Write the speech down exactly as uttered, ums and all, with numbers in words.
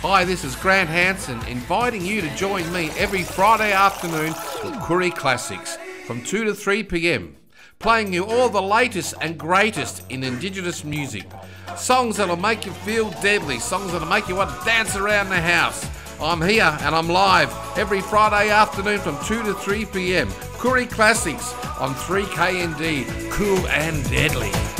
Hi, this is Grant Hanson, inviting you to join me every Friday afternoon for Koori Classics from two to three p m, playing you all the latest and greatest in Indigenous music. Songs that'll make you feel deadly, songs that'll make you want to dance around the house. I'm here and I'm live every Friday afternoon from two to three p m. Koori Classics on three K N D, cool and deadly.